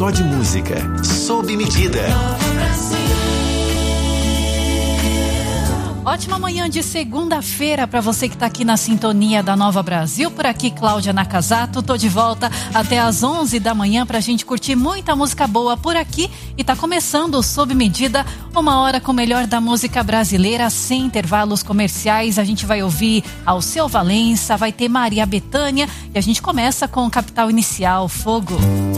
só de música. Sob medida. Ótima manhã de segunda-feira para você que está aqui na sintonia da Nova Brasil. Por aqui, Cláudia Nakazato. Tô de volta até às 11 da manhã pra gente curtir muita música boa por aqui. E tá começando o Sob Medida, uma hora com o melhor da música brasileira, sem intervalos comerciais. A gente vai ouvir Alceu Valença, vai ter Maria Bethânia e a gente começa com o Capital Inicial, Fogo.